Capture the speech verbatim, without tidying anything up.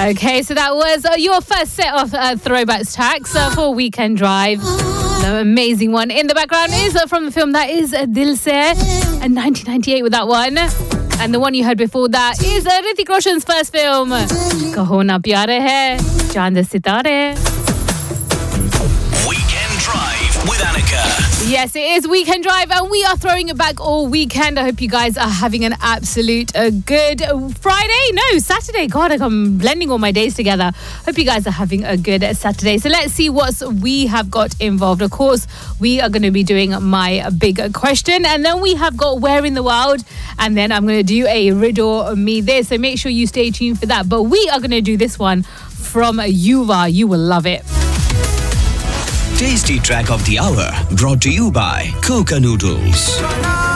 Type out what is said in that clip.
Okay, so that was uh, your first set of uh, throwbacks tracks uh, for Weekend Drive. The amazing one in the background is uh, from the film that is uh, Dil Se, in nineteen ninety-eight with that one. And the one you heard before that is uh, Hrithik Roshan's first film, Kaho Na Pyare Hai, Chand Sitare. Weekend Drive with Annika. Yes, it is Weekend Drive and we are throwing it back all weekend. I hope you guys are having an absolute uh, good Friday. No, Saturday. God, I'm blending all my days together. Hope you guys are having a good Saturday. So let's see what we have got involved. Of course, we are going to be doing my big question. And then we have got Where in the World. And then I'm going to do a Riddle Me This. So make sure you stay tuned for that. But we are going to do this one from Yuva. You will love it. Tasty track of the hour brought to you by Coca Noodles.